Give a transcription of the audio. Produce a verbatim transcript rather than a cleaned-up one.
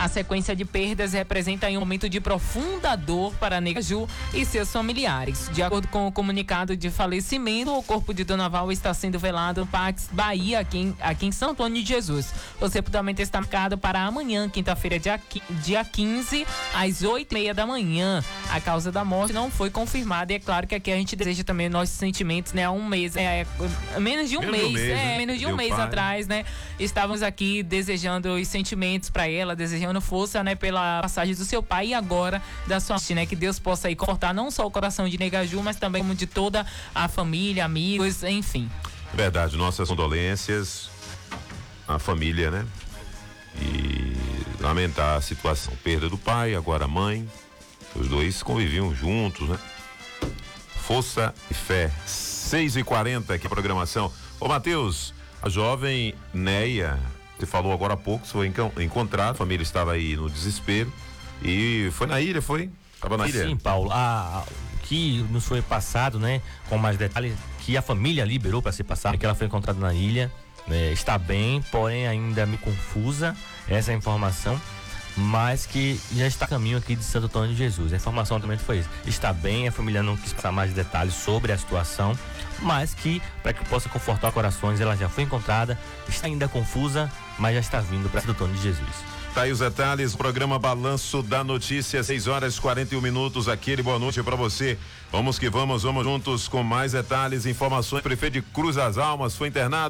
A sequência de perdas representa um momento de profunda dor para Negaju e seus familiares. De acordo com o comunicado de falecimento, o corpo de Dona Val está sendo velado no Pax Bahia, aqui em, aqui em São Antônio de Jesus. O sepultamento está marcado para amanhã, quinta-feira, dia, dia quinze, às oito e meia da manhã. A causa da morte não foi confirmada e é claro que aqui a gente deseja também nossos sentimentos, né? Há um mês, é, é menos de um menos mês, um mês, é, né? menos de um Meu mês pai. atrás, né? Estávamos aqui desejando os sentimentos para ela, desejando força, né? Pela passagem do seu pai e agora da sua mãe, né? Que Deus possa aí confortar não só o coração de Negaju, mas também como de toda a família, amigos, enfim. Verdade, nossas condolências à família, né? E lamentar a situação, perda do pai, agora a mãe, os dois conviviam juntos, né? Força e fé. seis e quarenta aqui a programação. Ô Matheus, a jovem Neia, você falou agora há pouco, foi encontrada, a família estava aí no desespero e foi na ilha, foi? Estava na ilha? Sim, Paulo, a, o que nos foi passado, né, com mais detalhes, que a família liberou para ser passada, que ela foi encontrada na ilha, né, está bem, porém ainda me confusa essa informação, mas que já está a caminho aqui de Santo Antônio de Jesus. A informação também foi isso. Está bem, a família não quis passar mais detalhes sobre a situação, mas que, para que possa confortar corações, ela já foi encontrada, está ainda confusa, mas já está vindo para Santo Antônio de Jesus. Tá aí os detalhes, programa Balanço da Notícia, seis horas e quarenta e um minutos, aquele boa noite para você. Vamos que vamos, vamos juntos com mais detalhes, informações. Prefeito de Cruz das Almas foi internado.